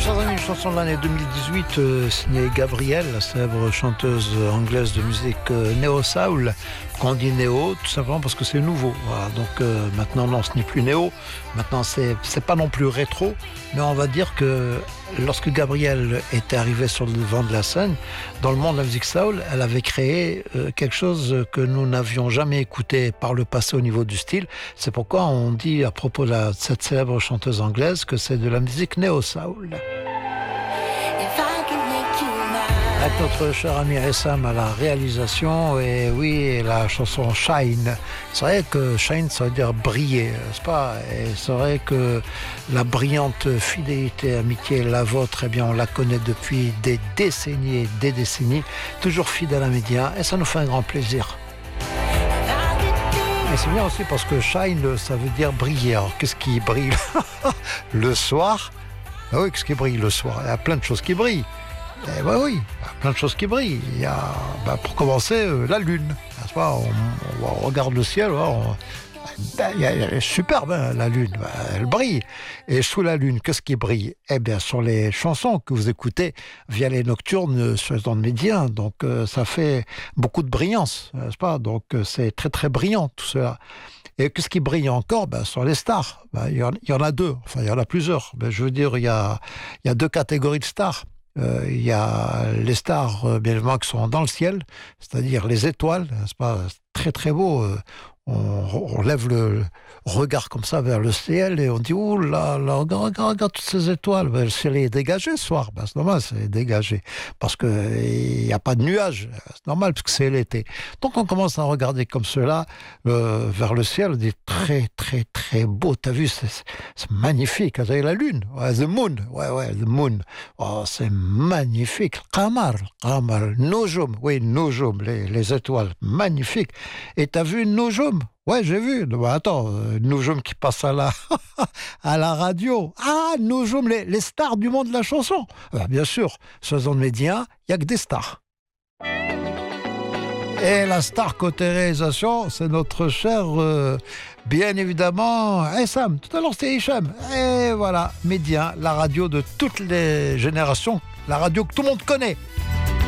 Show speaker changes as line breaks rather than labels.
Chers amis, une chanson de l'année 2018 signée Gabrielle, la célèbre chanteuse anglaise de musique néo-soul. Quand on dit néo, tout simplement parce que c'est nouveau. Voilà. Donc maintenant, non, ce n'est plus néo. Maintenant, c'est pas non plus rétro. Mais on va dire que lorsque Gabrielle était arrivée sur le devant de la scène, dans le monde de la musique soul, elle avait créé quelque chose que nous n'avions jamais écouté par le passé au niveau du style. C'est pourquoi on dit à propos de cette célèbre chanteuse anglaise que c'est de la musique néo-soul. Avec notre cher ami Essam à la réalisation, et oui, la chanson Shine. C'est vrai que Shine, ça veut dire briller, n'est-ce pas? Et c'est vrai que la brillante fidélité, amitié, la vôtre, eh bien, on la connaît depuis des décennies et des décennies, toujours fidèle à Média, et ça nous fait un grand plaisir. Et c'est bien aussi parce que Shine, ça veut dire briller. Alors, qu'est-ce qui brille le soir? Ah oui, qu'est-ce qui brille le soir? Il y a plein de choses qui brillent. Eh ben oui, il y a plein de choses qui brillent. Il y a, pour commencer, la lune. N'est-ce pas? On regarde le ciel, elle est superbe, hein, la lune. Elle brille. Et sous la lune, qu'est-ce qui brille? Eh bien, sur les chansons que vous écoutez via les nocturnes sur les ondes médias. Donc, ça fait beaucoup de brillance, n'est-ce pas? Donc, c'est très, très brillant, tout cela. Et qu'est-ce qui brille encore? Sur les stars. Il y en a deux. Enfin, il y en a plusieurs. Je veux dire, il y a deux catégories de stars. Il y a les stars, bien évidemment, qui sont dans le ciel, c'est-à-dire les étoiles, c'est pas très très beau. On lève le regard comme ça vers le ciel et on dit oh là là, regarde toutes ces étoiles. Le ciel est dégagé ce soir. C'est normal, c'est dégagé parce que il n'y a pas de nuages. C'est normal parce que c'est l'été. Donc on commence à regarder comme cela vers le ciel. On dit très très très beau. T'as vu, c'est magnifique. Vous avez la lune, the moon, the moon. Oh, c'est magnifique. Qamar, Nujum, oui Nujum, les étoiles, magnifique. Et t'as vu Nujum? Ouais, j'ai vu. Attends, Nujum qui passe à la radio. Ah, Nujum, les stars du monde de la chanson. Bien sûr, sur les ondes médias, il n'y a que des stars. Et la star côté réalisation, c'est notre cher, bien évidemment, Essam. Tout à l'heure, c'était Hicham. Et voilà, Média, la radio de toutes les générations, la radio que tout le monde connaît.